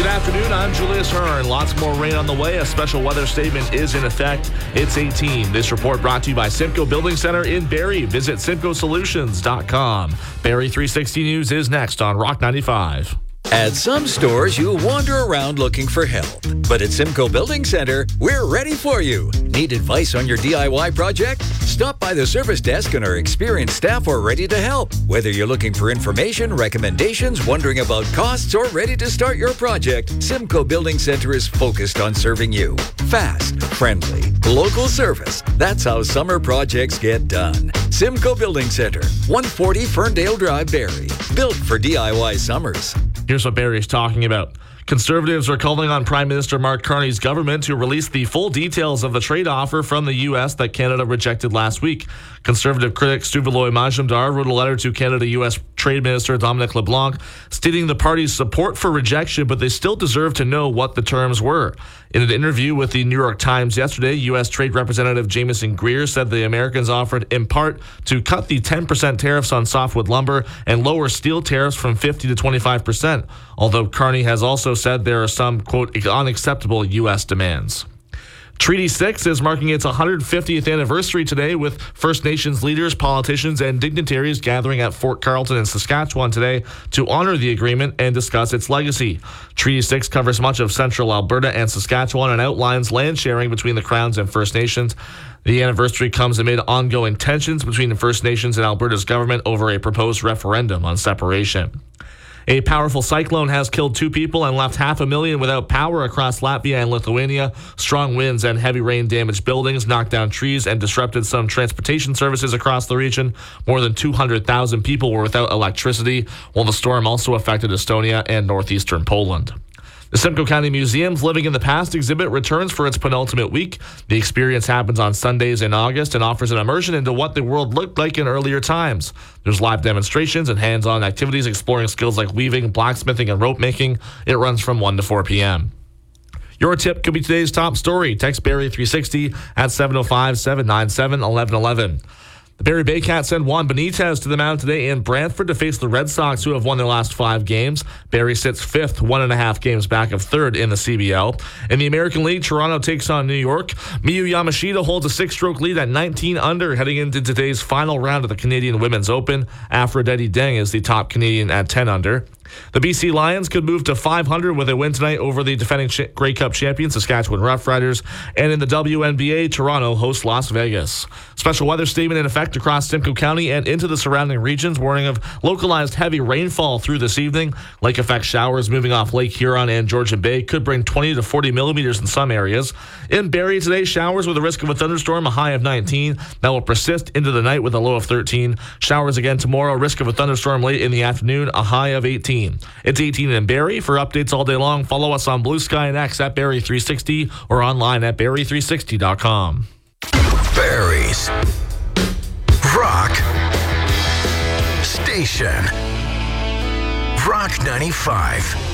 Good afternoon, I'm Julius Hearn. Lots more rain on the way. A special weather statement is in effect. It's 18. This report brought to you by Simcoe Building Center in Barrie. Visit simcoesolutions.com. Barrie 360 News is next on Rock 95. At some stores, you wander around looking for help. But at Simcoe Building Center, we're ready for you. Need advice on your DIY project? Stop by the service desk and our experienced staff are ready to help. Whether you're looking for information, recommendations, wondering about costs, or ready to start your project, Simcoe Building Center is focused on serving you. Fast, friendly, local service. That's how summer projects get done. Simcoe Building Center, 140 Ferndale Drive, Barrie. Built for DIY summers. Here's what Barrie is talking about. Conservatives are calling on Prime Minister Mark Carney's government to release the full details of the trade offer from the U.S. that Canada rejected last week. Conservative critic Stuvaloy Majumdar wrote a letter to Canada-U.S. Trade Minister Dominic LeBlanc stating the party's support for rejection, but they still deserve to know what the terms were. In an interview with the New York Times yesterday, U.S. Trade Representative Jameson Greer said the Americans offered in part to cut the 10% tariffs on softwood lumber and lower steel tariffs from 50 to 25%, although Carney has also said there are some, quote, unacceptable U.S. demands. Treaty 6 is marking its 150th anniversary today, with First Nations leaders, politicians, and dignitaries gathering at Fort Carlton in Saskatchewan today to honor the agreement and discuss its legacy. Treaty 6 covers much of central Alberta and Saskatchewan and outlines land sharing between the Crowns and First Nations. The anniversary comes amid ongoing tensions between the First Nations and Alberta's government over a proposed referendum on separation. A powerful cyclone has killed 2 people and left 500,000 without power across Latvia and Lithuania. Strong winds and heavy rain damaged buildings, knocked down trees, and disrupted some transportation services across the region. More than 200,000 people were without electricity, while the storm also affected Estonia and northeastern Poland. The Simcoe County Museum's Living in the Past exhibit returns for its penultimate week. The experience happens on Sundays in August and offers an immersion into what the world looked like in earlier times. There's live demonstrations and hands-on activities exploring skills like weaving, blacksmithing, and rope making. It runs from 1 to 4 p.m. Your tip could be today's top story. Text Barrie 360 at 705-797-1111. The Barrie Baycats send Juan Benitez to the mound today in Brantford to face the Red Sox, who have won their last 5 games. Barrie sits 5th, 1.5 games back of 3rd in the CBL. In the American League, Toronto takes on New York. Miyu Yamashita holds a 6-stroke lead at 19 under heading into today's final round of the Canadian Women's Open. Aphrodite Deng is the top Canadian at 10 under. The BC Lions could move to 500 with a win tonight over the defending Grey Cup champion Saskatchewan Roughriders. And in the WNBA, Toronto hosts Las Vegas. Special weather statement in effect across Simcoe County and into the surrounding regions, warning of localized heavy rainfall through this evening. Lake effect showers moving off Lake Huron and Georgian Bay could bring 20 to 40 millimeters in some areas. In Barrie today, showers with a risk of a thunderstorm, a high of 19. That will persist into the night with a low of 13. Showers again tomorrow, risk of a thunderstorm late in the afternoon, a high of 18. It's 18 in Barrie. For updates all day long, follow us on Blue Sky and X at Barrie 360 or online at Barrie360.com. Barrie's Rock Station. Rock 95.